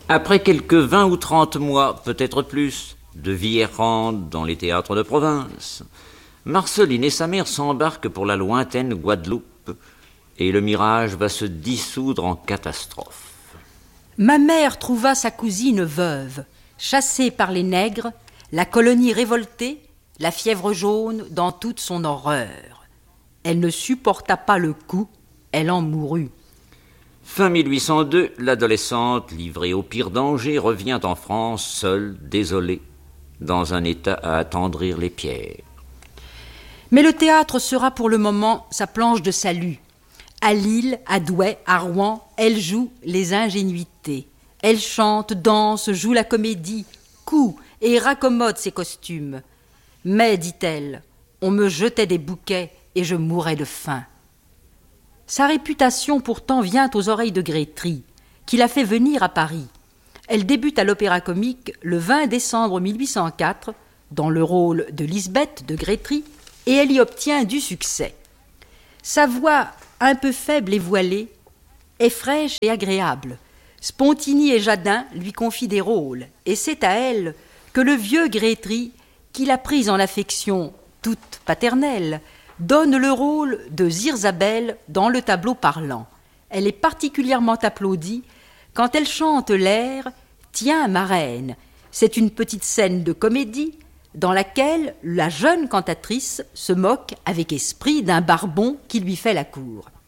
Après quelques 20 ou 30 mois, peut-être plus, de vie errante dans les théâtres de province, Marceline et sa mère s'embarquent pour la lointaine Guadeloupe et le mirage va se dissoudre en catastrophe. Ma mère trouva sa cousine veuve, chassée par les nègres, la colonie révoltée, la fièvre jaune dans toute son horreur. Elle ne supporta pas le coup, elle en mourut. Fin 1802, l'adolescente, livrée au pire danger, revient en France, seule, désolée, dans un état à attendrir les pierres. Mais le théâtre sera pour le moment sa planche de salut. À Lille, à Douai, à Rouen, elle joue les ingénuités. Elle chante, danse, joue la comédie, coud et raccommode ses costumes. Mais, dit-elle, on me jetait des bouquets et je mourais de faim. Sa réputation pourtant vient aux oreilles de Grétry, qui l'a fait venir à Paris. Elle débute à l'Opéra-Comique le 20 décembre 1804, dans le rôle de Lisbeth de Grétry, et elle y obtient du succès. Sa voix, un peu faible et voilée, est fraîche et agréable. Spontini et Jadin lui confient des rôles, et c'est à elle que le vieux Grétry, qui l'a prise en affection toute paternelle, donne le rôle de Zirzabel dans le tableau parlant. Elle est particulièrement applaudie quand elle chante l'air « Tiens, ma reine ». C'est une petite scène de comédie dans laquelle la jeune cantatrice se moque avec esprit d'un barbon qui lui fait la cour.